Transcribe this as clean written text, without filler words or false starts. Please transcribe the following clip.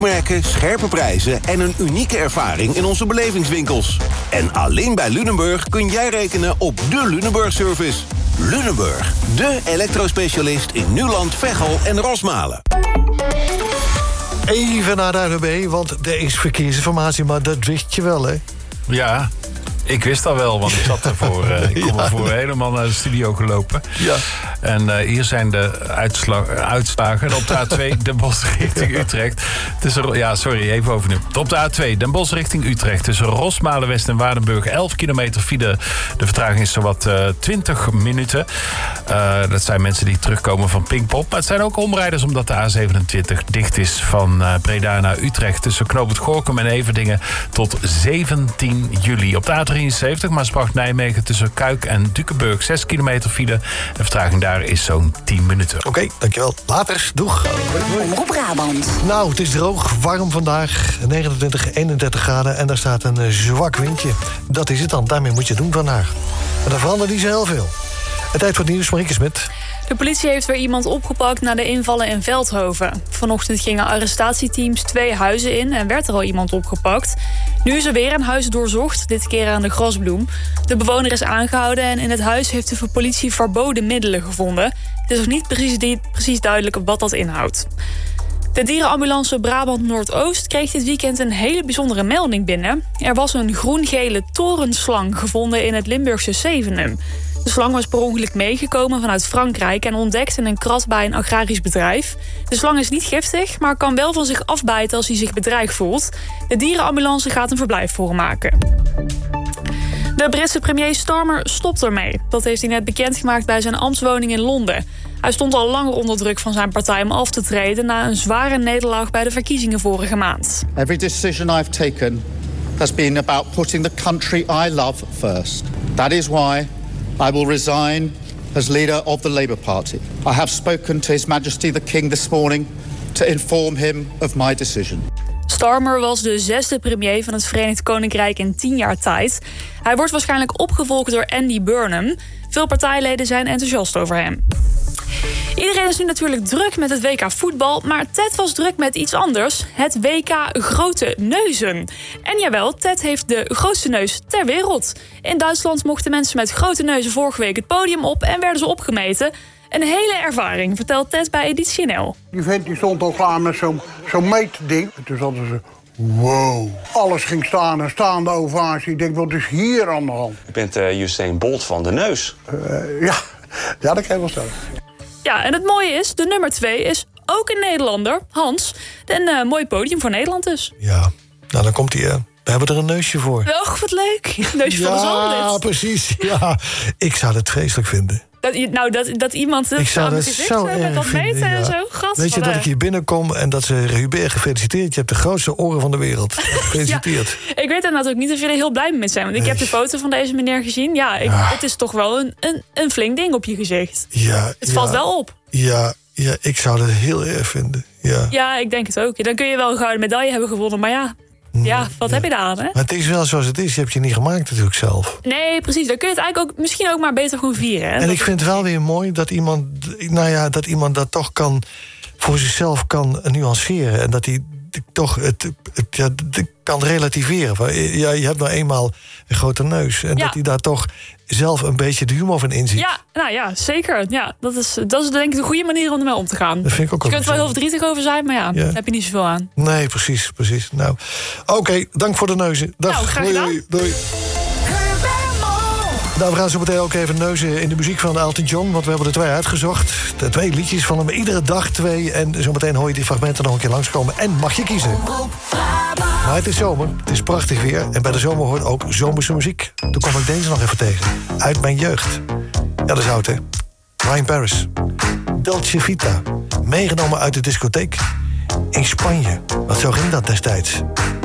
merken, scherpe prijzen en een unieke ervaring in onze belevingswinkels. En alleen bij Lunenburg kun jij rekenen op de Lunenburg-service. Lunenburg, de elektrospecialist in Nuland, Veghel en Rosmalen. Even naar de ANWB, want er is verkeersinformatie, maar dat wist je wel, hè? Ja, ik wist dat wel, want ik zat ervoor. Ik kom ervoor helemaal naar de studio gelopen. Ja. En hier zijn de uitslagen. Op de A2 Den Bosch richting Utrecht. Even overnieuw. Op de A2 Den Bosch richting Utrecht. Tussen Rosmalen West en Waardenburg 11 kilometer file. De vertraging is zowat 20 minuten. Dat zijn mensen die terugkomen van Pinkpop. Maar het zijn ook omrijders omdat de A27 dicht is van Breda naar Utrecht. Tussen Knoopend Gorinchem en Everdingen tot 17 juli. Op de A73 Maasbracht-Nijmegen tussen Kuik en Dukenburg 6 kilometer file. De vertraging daar is zo'n 10 minuten. Oké, dankjewel. Later, doeg. Omroep Brabant. Nou, het is droog, warm vandaag. 29, 31 graden en daar staat een zwak windje. Dat is het dan, daarmee moet je doen vandaag. En dan verandert niet zo heel veel. Het tijd voor het nieuws, Marieke Smit. De politie heeft weer iemand opgepakt na de invallen in Veldhoven. Vanochtend gingen arrestatieteams 2 huizen in en werd er al iemand opgepakt. Nu is er weer een huis doorzocht, dit keer aan de Grasbloem. De bewoner is aangehouden en in het huis heeft de politie verboden middelen gevonden. Het is nog niet precies duidelijk wat dat inhoudt. De dierenambulance Brabant Noordoost kreeg dit weekend een hele bijzondere melding binnen. Er was een groen-gele torenslang gevonden in het Limburgse Zevenum. De slang was per ongeluk meegekomen vanuit Frankrijk en ontdekt in een krat bij een agrarisch bedrijf. De slang is niet giftig, maar kan wel van zich afbijten als hij zich bedreigd voelt. De dierenambulance gaat een verblijf voor hem maken. De Britse premier Starmer stopt ermee. Dat heeft hij net bekendgemaakt bij zijn ambtswoning in Londen. Hij stond al langer onder druk van zijn partij om af te treden na een zware nederlaag bij de verkiezingen vorige maand. Every decision I've taken has been about putting the country I love first. That is why I will resign as leader of the Labour Party. I have spoken to His Majesty the King this morning to inform him of my decision. Starmer was de 6e premier van het Verenigd Koninkrijk in 10 jaar tijd. Hij wordt waarschijnlijk opgevolgd door Andy Burnham. Veel partijleden zijn enthousiast over hem. Iedereen is nu natuurlijk druk met het WK voetbal, maar Ted was druk met iets anders. Het WK Grote Neuzen. En jawel, Ted heeft de grootste neus ter wereld. In Duitsland mochten mensen met grote neuzen vorige week het podium op en werden ze opgemeten. Een hele ervaring, vertelt Ted bij Editie NL. Die vent die stond al klaar met zo'n meetding. En toen hadden ze, wow. Alles ging staan en staande ovatie. Ik denk, wat is hier aan de hand? Je bent Usain Bolt van de neus. Ja, dat kan je wel stellen. Ja, en het mooie is, de nummer 2 is ook een Nederlander, Hans. Een mooi podium voor Nederland dus. Ja, nou dan komt hij. We hebben er een neusje voor. Och, wat leuk. Neusje van de zon. Ja, precies. Ja, ik zou het vreselijk vinden. Dat iemand het aan het gezicht met dat meten en zo. Gast, weet je dat ik hier binnenkom en dat ze Hubert gefeliciteerd. Je hebt de grootste oren van de wereld. Gefeliciteerd. Ja, ik weet inderdaad ook niet of jullie er heel blij mee zijn. Want ik heb de foto van deze meneer gezien. Ja, het is toch wel een flink ding op je gezicht. Ja, het valt wel op. Ja, ik zou dat heel erg vinden. Ja, ik denk het ook. Dan kun je wel een gouden medaille hebben gewonnen. Maar wat heb je daar aan, hè? Maar het is wel zoals het is. Je hebt je niet gemaakt natuurlijk zelf. Nee, precies. Dan kun je het eigenlijk ook misschien ook maar beter gewoon vieren. Hè? En ik vind het wel weer mooi dat iemand dat toch voor zichzelf kan nuanceren. En dat hij toch het kan relativeren. Je hebt nou eenmaal een grote neus. En dat hij daar toch zelf een beetje de humor van inziet. Ja, nou ja, zeker. Ja, dat is denk ik de goede manier om ermee om te gaan. Dat vind ik ook. Je kunt er wel heel verdrietig over zijn, maar daar heb je niet zoveel aan. Nee, precies. Nou, oké, dank voor de neuzen. Dag. Nou, graag gedaan. Doei. Nou, we gaan zo meteen ook even neuzen in de muziek van Elton John. Want we hebben er 2 uitgezocht. De 2 liedjes van hem. Iedere dag 2. En zo meteen hoor je die fragmenten nog een keer langskomen. En mag je kiezen. Maar het is zomer. Het is prachtig weer. En bij de zomer hoort ook zomerse muziek. Toen kwam ik deze nog even tegen. Uit mijn jeugd. Ja, dat is oud, hè? Ryan Paris. Dolce Vita. Meegenomen uit de discotheek. In Spanje. Want zo ging dat destijds.